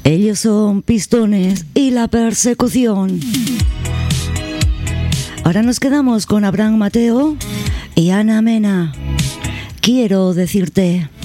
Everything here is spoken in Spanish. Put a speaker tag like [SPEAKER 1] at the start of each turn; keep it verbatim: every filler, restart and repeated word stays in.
[SPEAKER 1] Ellos son Pistones y La Persecución. Ahora nos quedamos con Abraham Mateo y Ana Mena. Quiero decirte.